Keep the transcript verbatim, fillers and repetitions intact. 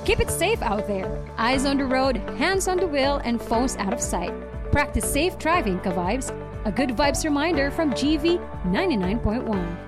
Keep it safe out there. Eyes on the road, hands on the wheel, and phones out of sight. Practice safe driving, ka-vibes. A good vibes reminder from G V ninety-nine point one.